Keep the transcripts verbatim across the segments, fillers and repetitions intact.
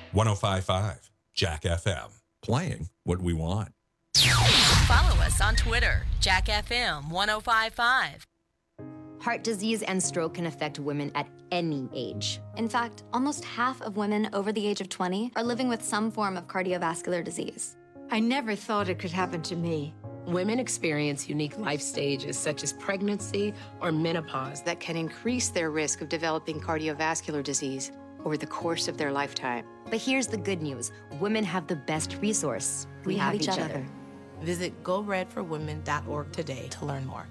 one oh five point five Jack F M. Playing what we want. Follow us on Twitter, Jack F M one oh five point five. Heart disease and stroke can affect women at any age. In fact, almost half of women over the age of twenty are living with some form of cardiovascular disease. I never thought it could happen to me. Women experience unique life stages such as pregnancy or menopause that can increase their risk of developing cardiovascular disease over the course of their lifetime. But here's the good news. Women have the best resource. We, we have, have each other. other. Visit go red for women dot org today to learn more.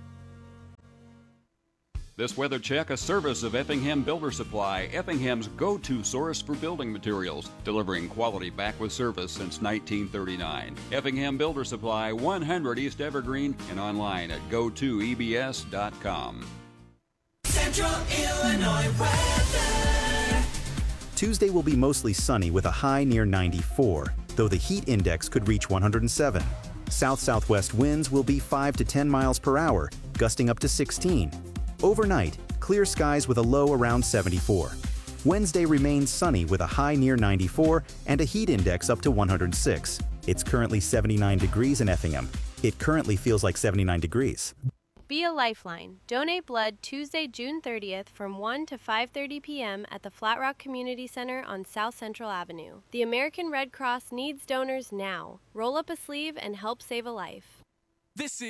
This weather check, a service of Effingham Builder Supply, Effingham's go-to source for building materials, delivering quality back with service since nineteen thirty-nine. Effingham Builder Supply, one hundred East Evergreen, and online at go to e b s dot com. Central Illinois weather. Tuesday will be mostly sunny with a high near ninety-four, though the heat index could reach one hundred seven. South-southwest winds will be five to ten miles per hour, gusting up to sixteen. Overnight, clear skies with a low around seventy-four. Wednesday remains sunny with a high near ninety-four and a heat index up to one hundred six. It's currently seventy-nine degrees in Effingham. It currently feels like seventy-nine degrees. Be a Lifeline. Donate blood Tuesday, June thirtieth from one to five thirty p.m. at the Flat Rock Community Center on South Central Avenue. The American Red Cross needs donors now. Roll up a sleeve and help save a life. This is